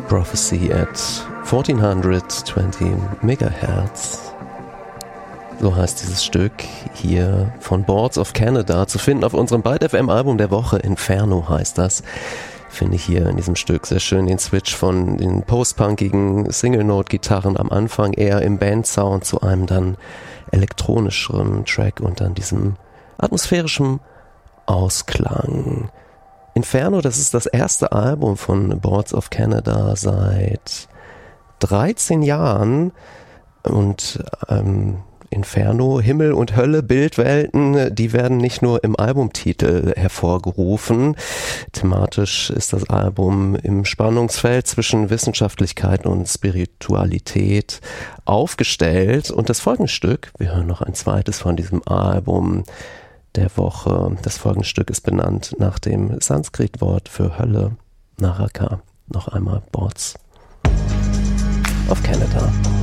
Prophecy at 1420 MHz. So heißt dieses Stück hier von Boards of Canada, zu finden auf unserem Byte FM Album der Woche. Inferno heißt das. Finde ich hier in diesem Stück sehr schön den Switch von den postpunkigen Single-Note-Gitarren am Anfang eher im Band-Sound zu einem dann elektronischeren Track und dann diesem atmosphärischen Ausklang. Inferno, das ist das erste Album von Boards of Canada seit 13 Jahren und Inferno, Himmel und Hölle, Bildwelten, die werden nicht nur im Albumtitel hervorgerufen. Thematisch ist das Album im Spannungsfeld zwischen Wissenschaftlichkeit und Spiritualität aufgestellt. Und das folgende Stück, wir hören noch ein zweites von diesem Album der Woche. Das folgende Stück ist benannt nach dem Sanskrit-Wort für Hölle, Naraka. Noch einmal Boards of Canada.